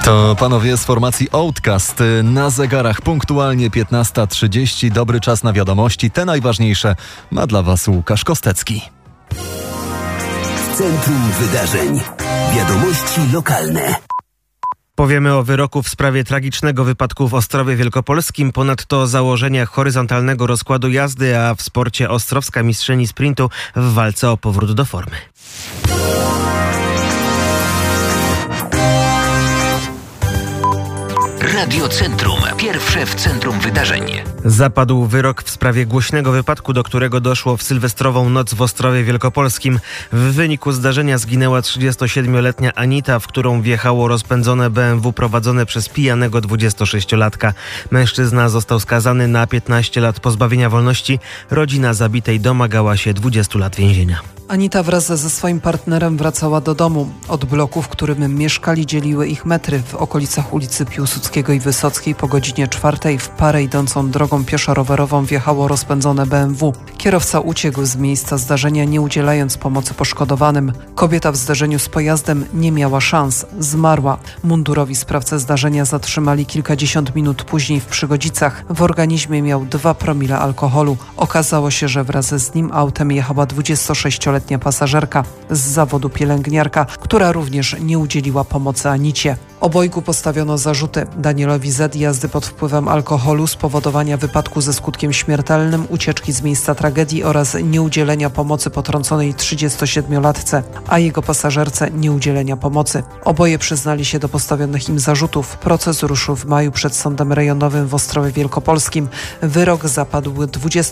To panowie z formacji Outcast. Na zegarach punktualnie 15:30. Dobry czas na wiadomości. Te najważniejsze ma dla was Łukasz Kostecki. W centrum wydarzeń. Wiadomości lokalne. Powiemy o wyroku w sprawie tragicznego wypadku w Ostrowie Wielkopolskim, ponadto o założeniach horyzontalnego rozkładu jazdy, a w sporcie ostrowska mistrzyni sprintu w walce o powrót do formy. Radio Centrum. Pierwsze w centrum wydarzeń. Zapadł wyrok w sprawie głośnego wypadku, do którego doszło w sylwestrową noc w Ostrowie Wielkopolskim. W wyniku zdarzenia zginęła 37-letnia Anita, w którą wjechało rozpędzone BMW prowadzone przez pijanego 26-latka. Mężczyzna został skazany na 15 lat pozbawienia wolności. Rodzina zabitej domagała się 20 lat więzienia. Anita wraz ze swoim partnerem wracała do domu. Od bloku, w którym mieszkali, dzieliły ich metry. W okolicach ulicy Piłsudskiego i Wysockiej po godzinie 4 w parę idącą drogą pieszo-rowerową wjechało rozpędzone BMW. Kierowca uciekł z miejsca zdarzenia, nie udzielając pomocy poszkodowanym. Kobieta w zderzeniu z pojazdem nie miała szans. Zmarła. Mundurowi sprawcę zdarzenia zatrzymali kilkadziesiąt minut później w Przygodzicach. W organizmie miał 2 promile alkoholu. Okazało się, że wraz z nim autem jechała 26-letnia pasażerka z zawodu pielęgniarka, która również nie udzieliła pomocy Anicie. Obojgu postawiono zarzuty: Danielowi Z. jazdy pod wpływem alkoholu, spowodowania wypadku ze skutkiem śmiertelnym, ucieczki z miejsca tragedii oraz nieudzielenia pomocy potrąconej 37-latce, a jego pasażerce nieudzielenia pomocy. Oboje przyznali się do postawionych im zarzutów. Proces ruszył w maju przed Sądem Rejonowym w Ostrowie Wielkopolskim. Wyrok zapadł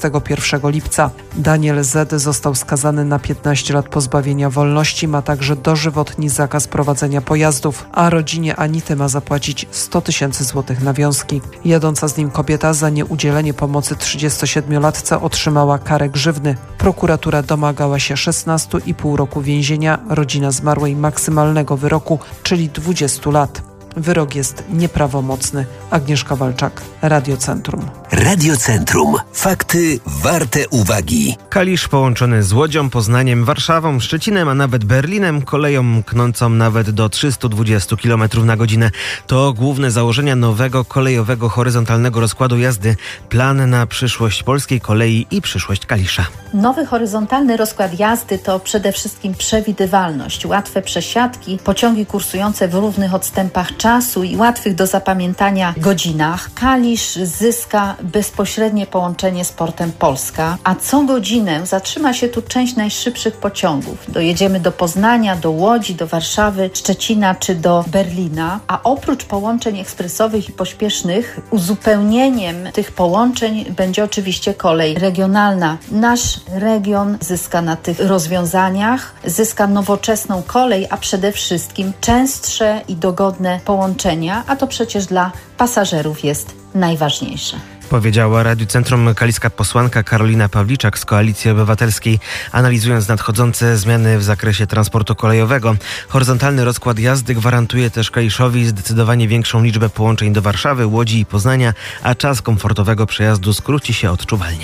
21 lipca. Daniel Z. został skazany na 15 lat pozbawienia wolności, ma także dożywotni zakaz prowadzenia pojazdów, a rodzinie Anity ma zapłacić 100 000 złotych nawiązki. Jadąca z nim kobieta za nieudzielenie pomocy 37-latce otrzymała karę grzywny. Prokuratura domagała się 16,5 roku więzienia, rodzina zmarłej maksymalnego wyroku, czyli 20 lat. Wyrok jest nieprawomocny. Agnieszka Walczak, Radio Centrum. Radio Centrum. Fakty warte uwagi. Kalisz połączony z Łodzią, Poznaniem, Warszawą, Szczecinem, a nawet Berlinem, koleją mknącą nawet do 320 km na godzinę. To główne założenia nowego kolejowego horyzontalnego rozkładu jazdy. Plan na przyszłość polskiej kolei i przyszłość Kalisza. Nowy horyzontalny rozkład jazdy to przede wszystkim przewidywalność, łatwe przesiadki, pociągi kursujące w równych odstępach czasu i łatwych do zapamiętania godzinach. Kalisz zyska bezpośrednie połączenie z portem Polska, a co godzinę zatrzyma się tu część najszybszych pociągów. Dojedziemy do Poznania, do Łodzi, do Warszawy, Szczecina czy do Berlina, a oprócz połączeń ekspresowych i pośpiesznych, uzupełnieniem tych połączeń będzie oczywiście kolej regionalna. Nasz region zyska na tych rozwiązaniach, zyska nowoczesną kolej, a przede wszystkim częstsze i dogodne połączenia, a to przecież dla pasażerów jest najważniejsze. Powiedziała Radiu Centrum kaliska posłanka Karolina Pawliczak z Koalicji Obywatelskiej, analizując nadchodzące zmiany w zakresie transportu kolejowego. Horyzontalny rozkład jazdy gwarantuje też Kaliszowi zdecydowanie większą liczbę połączeń do Warszawy, Łodzi i Poznania, a czas komfortowego przejazdu skróci się odczuwalnie.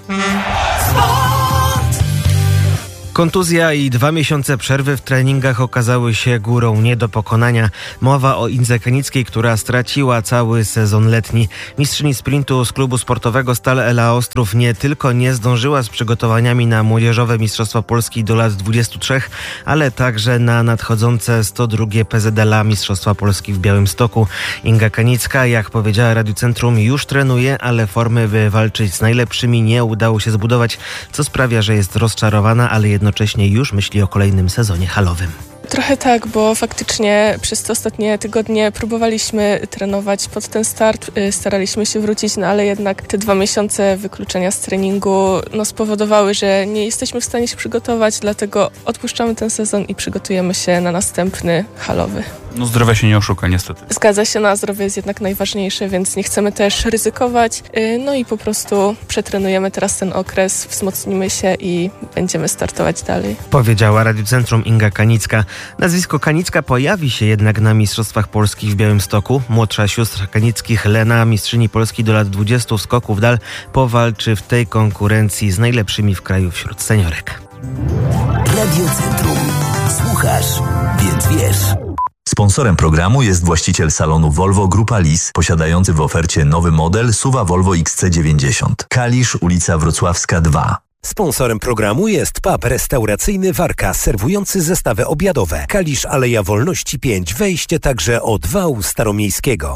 Kontuzja i 2 miesiące przerwy w treningach okazały się górą nie do pokonania. Mowa o Indze Kanickiej, która straciła cały sezon letni. Mistrzyni sprintu z klubu sportowego Stal Ela Ostrów nie tylko nie zdążyła z przygotowaniami na młodzieżowe Mistrzostwa Polski do lat 23, ale także na nadchodzące 102 PZLA Mistrzostwa Polski w Białymstoku. Inga Kanicka, jak powiedziała Radiu Centrum, już trenuje, ale formy, by walczyć z najlepszymi, nie udało się zbudować, co sprawia, że jest rozczarowana, ale jednocześnie już myśli o kolejnym sezonie halowym. Trochę tak, bo faktycznie przez te ostatnie tygodnie próbowaliśmy trenować pod ten start, staraliśmy się wrócić, ale jednak te 2 miesiące wykluczenia z treningu spowodowały, że nie jesteśmy w stanie się przygotować, dlatego odpuszczamy ten sezon i przygotujemy się na następny halowy. Zdrowia się nie oszuka niestety. Zgadza się, na zdrowie jest jednak najważniejsze, więc nie chcemy też ryzykować, i po prostu przetrenujemy teraz ten okres, wzmocnimy się i będziemy startować dalej. Powiedziała Radiu Centrum Inga Kanicka. Nazwisko Kanicka pojawi się jednak na Mistrzostwach Polskich w Białymstoku. Młodsza siostra Kanickich, Lena, mistrzyni Polski do lat 20 skoków dal, powalczy w tej konkurencji z najlepszymi w kraju wśród seniorek. Radio Centrum. Słuchasz, więc wiesz. Sponsorem programu jest właściciel salonu Volvo Grupa Lis, posiadający w ofercie nowy model SUV Volvo XC90. Kalisz, ulica Wrocławska 2. Sponsorem programu jest pub restauracyjny Warka, serwujący zestawy obiadowe. Kalisz, Aleja Wolności 5, wejście także od wału staromiejskiego.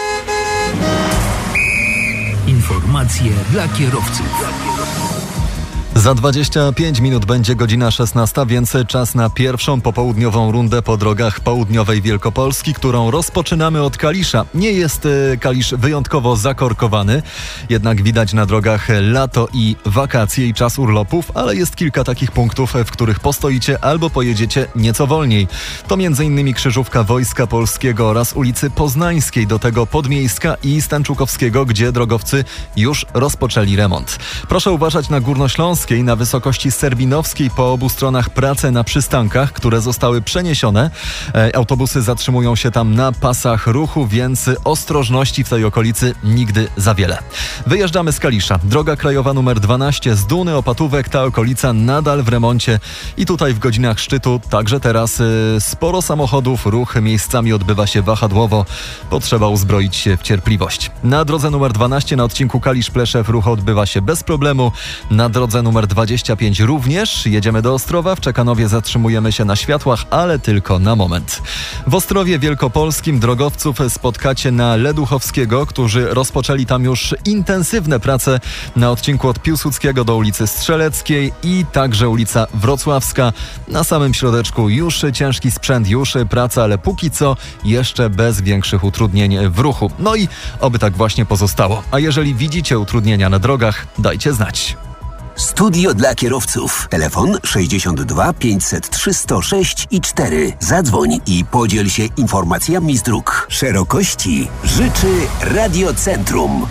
Informacje dla kierowców. Za 25 minut będzie godzina 16, więc czas na pierwszą popołudniową rundę po drogach południowej Wielkopolski, którą rozpoczynamy od Kalisza. Nie jest Kalisz wyjątkowo zakorkowany, jednak widać na drogach lato i wakacje i czas urlopów, ale jest kilka takich punktów, w których postoicie albo pojedziecie nieco wolniej. To m.in. krzyżówka Wojska Polskiego oraz ulicy Poznańskiej, do tego Podmiejska i Stanczukowskiego, gdzie drogowcy już rozpoczęli remont. Proszę uważać na Górnośląskiej, na wysokości Serbinowskiej po obu stronach prace na przystankach, które zostały przeniesione. Autobusy zatrzymują się tam na pasach ruchu, więc ostrożności w tej okolicy nigdy za wiele. Wyjeżdżamy z Kalisza. Droga krajowa numer 12 z Duny, Opatówek, ta okolica nadal w remoncie i tutaj w godzinach szczytu także teraz sporo samochodów, ruch miejscami odbywa się wahadłowo. Potrzeba uzbroić się w cierpliwość. Na drodze numer 12 na odcinku Kalisz-Pleszew ruch odbywa się bez problemu. Na drodze numer 25 również. Jedziemy do Ostrowa. W Czekanowie zatrzymujemy się na światłach, ale tylko na moment. W Ostrowie Wielkopolskim drogowców spotkacie na Leduchowskiego, którzy rozpoczęli tam już intensywne prace na odcinku od Piłsudskiego do ulicy Strzeleckiej i także ulica Wrocławska. Na samym środeczku już ciężki sprzęt, już praca, ale póki co jeszcze bez większych utrudnień w ruchu. No i oby tak właśnie pozostało. A jeżeli widzicie utrudnienia na drogach, dajcie znać. Studio dla kierowców. Telefon 62 503 106 i 4. Zadzwoń i podziel się informacjami z dróg. Szerokości życzy Radiocentrum.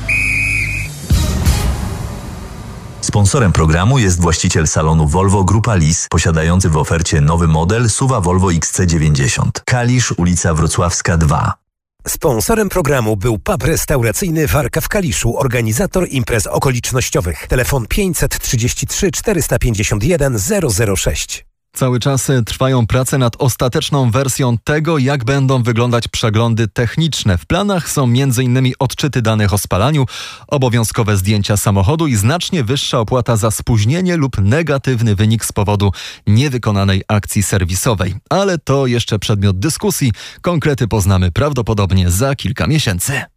Sponsorem programu jest właściciel salonu Volvo Grupa Lis, posiadający w ofercie nowy model SUV Volvo XC90. Kalisz, ulica Wrocławska 2. Sponsorem programu był pub restauracyjny Warka w Kaliszu, organizator imprez okolicznościowych. Telefon 533 451 006. Cały czas trwają prace nad ostateczną wersją tego, jak będą wyglądać przeglądy techniczne. W planach są m.in. odczyty danych o spalaniu, obowiązkowe zdjęcia samochodu i znacznie wyższa opłata za spóźnienie lub negatywny wynik z powodu niewykonanej akcji serwisowej. Ale to jeszcze przedmiot dyskusji. Konkrety poznamy prawdopodobnie za kilka miesięcy.